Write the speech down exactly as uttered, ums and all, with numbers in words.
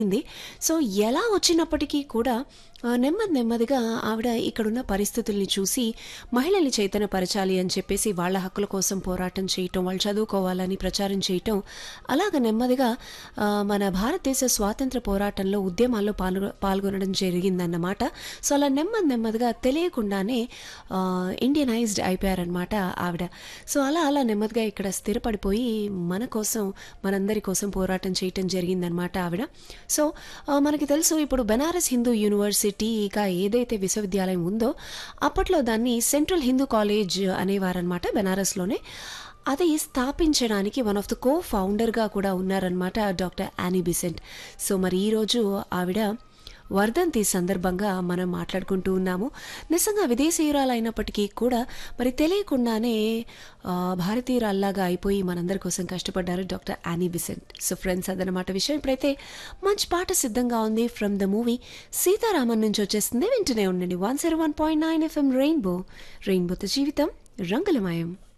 ఉంది. సో, ఎలా వచ్చినప్పటికీ కూడా ఆహ్, నెమ్మది నెమ్మదిగా ఆవిడ ఇక్కడున్న పరిస్థితుల్ని చూసి మహిళల్ని చైతన్యపరచాలి అని చెప్పేసి వాళ్ళ హక్కుల కోసం పోరాటం చేయటం, వాళ్ళు చదువుకోవాలని ప్రచారం చేయటం, అలాగ నెమ్మదిగా ఆహ్, మన భారతదేశ స్వాతంత్ర పోరాటంలో ఉద్యమాల్లో పాల్గొ పాల్గొనడం జరిగిందన్నమాట. సో, అలా నెమ్మది నెమ్మదిగా తెలియకుండానే ఆహ్, ఇండియనైజ్డ్ అయిపోయారనమాట ఆవిడ. సో, అలా అలా నెమ్మదిగా ఇక్కడ స్థిరపడిపోయి మన కోసం, మనందరి కోసం పోరాటం చేయటం జరిగిందనమాట ఆవిడ. సో, ఆహ్, మనకి తెలుసు ఇప్పుడు బెనారస్ హిందూ యూనివర్సిటీ ఇక ఏదైతే విశ్వవిద్యాలయం ఉందో అప్పట్లో దాన్ని సెంట్రల్ హిందూ కాలేజ్ అనేవారనమాట బెనారస్‌లోనే. అది స్థాపించడానికి వన్ ఆఫ్ ద కో ఫౌండర్‌గా కూడా ఉన్నారనమాట డాక్టర్ యానీ బెసెంట్. సో, మరి ఈరోజు ఆవిడ వర్ధంతి సందర్భంగా మనం మాట్లాడుకుంటూ ఉన్నాము. నిజంగా విదేశీయురాలైనప్పటికీ కూడా మరి తెలియకుండానే ఆహ్, భారతీయురాల్లాగా అయిపోయి మనందరి కోసం కష్టపడ్డారు doctor Annie Besant. So, friends అదనమాట విషయం. ఇప్పుడైతే మంచి పాట సిద్ధంగా ఉంది ఫ్రమ్ ద మూవీ 'సీతారామన్' నుంచి వచ్చేస్తుంది. వింటూనే ఉండండి one zero one point nine FM rainbow. రెయిన్బోతో జీవితం రంగులమయం.